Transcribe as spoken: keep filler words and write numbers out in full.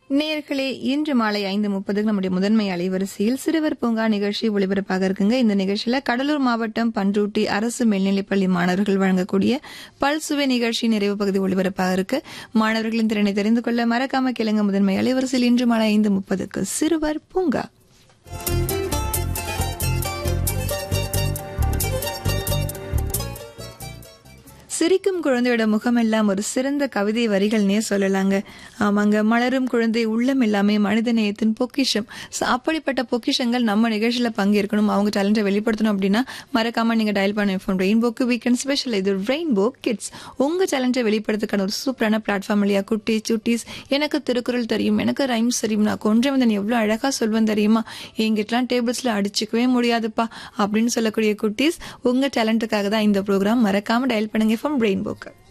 நேயர்களே, இன்று மாலை ஐந்து முப்பதுக்கு நம்முடைய முதன்மை அலைவரிசையில் சிறுவர் பூங்கா நிகழ்ச்சி ஒளிபரப்பாக இருக்குங்க. இந்த நிகழ்ச்சியில கடலூர் மாவட்டம் பண்ருட்டி அரசு மேல்நிலைப்பள்ளி மாணவர்கள் வழங்கக்கூடிய பல்சுவை நிகழ்ச்சி நிறைவு பகுதி ஒளிபரப்பாக இருக்கு. மாணவர்களின் திறனை தெரிந்து கொள்ள மறக்காம கேளுங்க. முதன்மை அலைவரிசையில் இன்று மாலை ஐந்து முப்பதுக்கு சிறுவர் பூங்கா. சிரிக்கும் குழந்தையோட முகமெல்லாம் ஒரு சிறந்த கவிதை வரிகள்னே சொல்லலாங்க. ஆமாங்க, மலரும் குழந்தை உள்ளம் எல்லாமே மனித நேயத்தின் பொக்கிஷம். அப்படிப்பட்ட பொக்கிஷங்கள் நம்ம நிகழ்ச்சியில பங்கேற்கணும், அவங்க டேலண்ட்டை வெளிப்படுத்தணும் அப்படின்னா மறக்காம நீங்க டயல் பண்ண ஃபோன் ரெயின்போக்கு வீக்கெண்ட் ஸ்பெஷல். இது ரெயின்போ கிட்ஸ். உங்க டேலண்ட்டை வெளிப்படுத்துக்கான ஒரு சூப்பரான பிளாட்ஃபார்ம் இல்லையா? குட்டி சுட்டீஸ், எனக்கு திருக்குறள் தெரியும், எனக்கு ரைம்ஸ் தெரியும், நான் கொஞ்சம் வந்து எவ்வளவு அழகா சொல்வேன் தெரியுமா, எங்கிட்டலாம் டேபிள்ஸ்ல அடிச்சுக்கவே முடியாதுப்பா அப்படின்னு சொல்லக்கூடிய குட்டீஸ், உங்க டேலண்ட்டுக்காக தான் இந்த ப்ரோக்ராம். மறக்காம டயல் பண்ணுங்க from Rainbow.